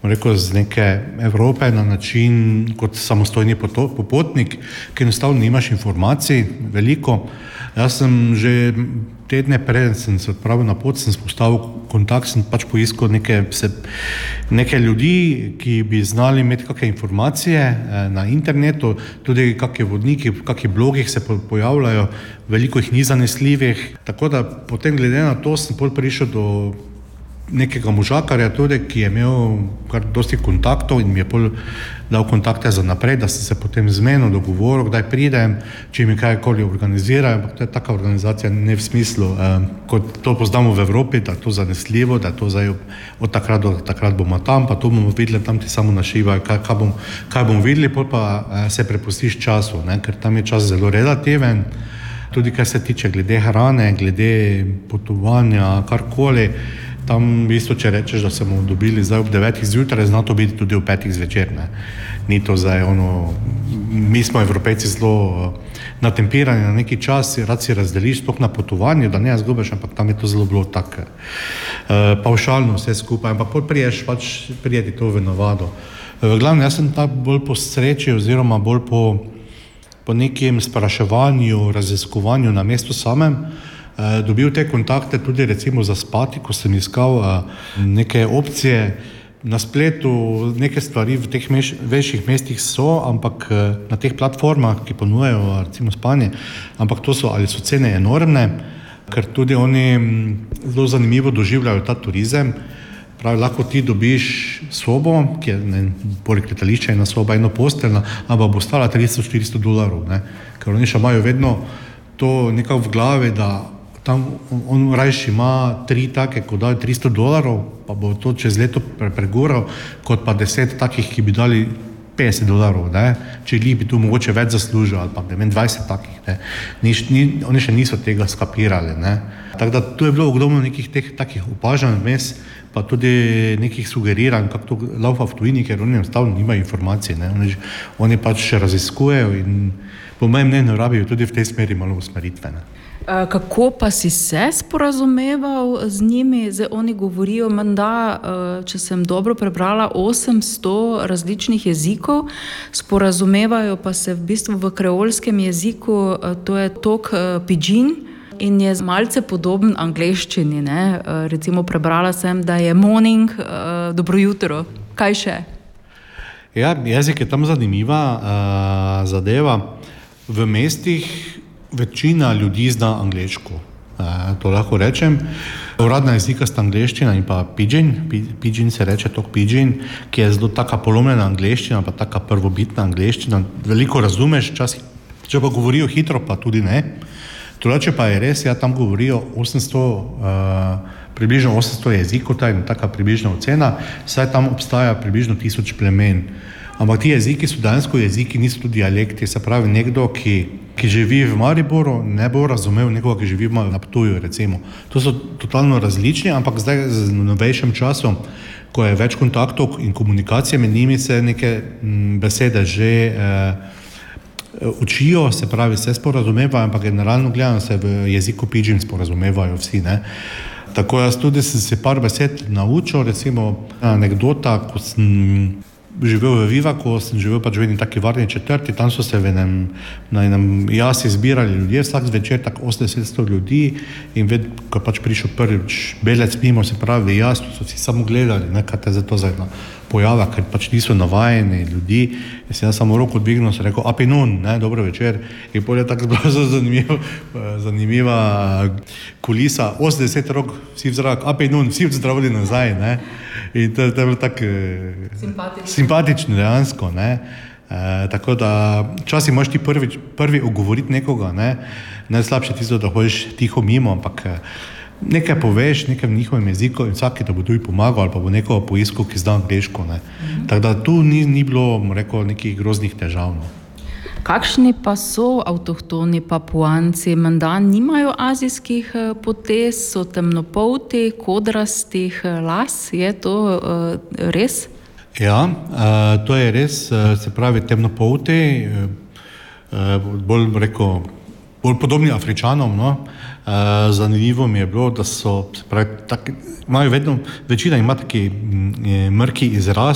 rekel, z neke Evrope na način kot samostojni popotnik, ki enostavno nimaš informacij veliko. Jaz sem že tedne prej sem se odpravil na pot, sem spostavil kontakt, sem pač poiskal neke ljudi, ki bi znali imeti kakšne informacije na internetu, tudi kakšne vodniki, v kakšnih blogih se pojavljajo, veliko jih ni zanesljivih. Tako da potem glede na to sem pol prišel do nekega možakarja tudi, ki je imel kar dosti kontaktov in mi je pol dal kontakte za naprej, da sem se potem zmenil, dogovoril, kdaj pridem, če mi kajkoli organizirajo, ampak to je taka organizacija ne v smislu, kot to poznamo v Evropi, da je to zanesljivo, da je to zdaj od takrat do takrat bomo tam, pa to bomo videli, tam ti samo našivajo, kaj bomo videli, pol pa se prepustiš času, ne, ker tam je čas zelo relativen, tudi kar se tiče glede hrane, glede potovanja, karkoli. Tam v bistvu, če rečeš, da se bomo dobili zdaj ob 9 zjutraj, zna to biti tudi ob 5 zvečer, ne. Ni to zdaj mi smo Evropejci zelo natempirani na neki čas, rad si razdeliš sploh na potovanju, da ne zgubiš, ampak tam je to zelo bilo tako pavšalno vse skupaj, ampak priješ pač prijeti to v navado. V glavnem, jaz sem tako bolj po sreči oziroma bolj po nekem spraševanju, raziskovanju na mestu samem, dobil te kontakte tudi recimo za spati, ko sem iskal neke opcije na spletu, neke stvari v teh večjih mestih so, ampak na teh platformah, ki ponujajo recimo spanje, ampak ali so cene enormne, ker tudi oni zelo zanimivo doživljajo ta turizem. Pravi, lahko ti dobiš sobo, ki je poleg letališča ena soba, eno posteljna, ampak bo stala $300-400, ne, ker oni še imajo vedno to nekako v glavi, da tam on rajši ima 3 take, ko dajo $300, pa bo to čez leto pregoral, kot pa 10 takih, ki bi dali $50, ne, če bi tu mogoče več zaslužil, ali pa 20 takih, ne. Oni še niso tega skapirali, ne. Tako da tu je bilo ogromno nekih takih opažanj vmes, pa tudi nekih sugeriranj, kako to laufa v tujini, ker oni enostavno nimajo informacij, ne. Oni pač raziskujejo in po mojem mnenju rabijo tudi v tej smeri malo usmeritve, ne. Kako pa si se sporazumeval z njimi? Zdaj oni govorijo menda, če sem dobro prebrala, 800 različnih jezikov, sporazumevajo pa se v bistvu v kreolskem jeziku, to je tok pidžin in je malce podoben angleščini, ne? Recimo prebrala sem, da je morning, dobro jutro. Kaj še? Ja, jezik je tam zanimiva zadeva. V mestih večina ljudi zna angleško, to lahko rečem. Uradna jezika sta angleščina in pa pidžin se reče tok pidžin, ki je zelo taka polomljena angleščina, pa taka prvobitna angleščina. Veliko razumeš, časih, če pa govorijo hitro, pa tudi ne. Drugače pa je res, tam govorijo približno 800 jezikov, ta je taka približna ocena, saj tam obstaja približno 1000 plemen. Ampak ti jeziki so dejansko jeziki, niso tudi dialekti, se pravi nekdo, ki živi v Mariboru, ne bo razumel nekoga, ki živi na Ptuju, recimo. To so totalno različni, ampak zdaj z novejšim časom, ko je več kontaktov in komunikacije med njimi, se neke besede že učijo, se pravi, se sporazumevajo, ampak generalno gledano se v jeziku pidžin sporazumevajo vsi, ne. Tako jaz tudi sem se par besed naučil, recimo anekdota, ko sem živel v Vivaku, sem živel pač v eni taki varni četrti, tam so se na enem jasi zbirali ljudje, vsak zvečer tako 80-100 ljudi in ko pač prišel prvič belec mimo, se pravi jaz, so si samo gledali, kaj te za to pojava, ker pač niso navajeni ljudi. Jaz samo roko dvignil, sem rekel, apinun, dobro večer. In potem je tako zelo zanimiva kulisa, 80 rok, vsi v zrak, apinun, vsi zdravili nazaj, ne. In to je bilo tako simpatično dejansko, ne. Tako da včasih moraš ti prvi ogovoriti nekoga, ne. Najslabše tisto, da hojiš tiho mimo, ampak nekaj poveš, nekaj v njihovem jeziku in vsaki da bo tudi pomagal ali pa bo nekoga poiskal, ki zna angleško, ne. Tako da tu ni bilo, rekel, nekih groznih težav, no. Kakšni pa so avtohtoni Papuanci? Menda nimajo azijskih potez, so temnopolti, kodrastih las, je to res? Ja, to je res, se pravi temnopolti, bolj podobni Afričanom, no. Zanimivo mi je bilo, da so, se pravi, imajo večina ima taki mrki izraz,